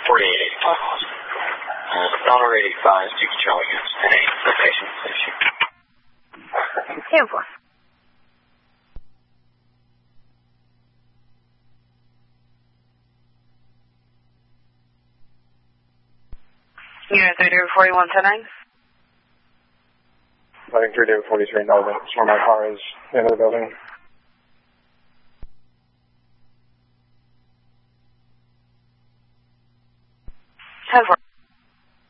Donald 85, to control units 10-8, location station. 10-4. Unit 3 to 4110. Lighting 3 to 43 Melvin. That's where my car is, the end of the building. 10-4.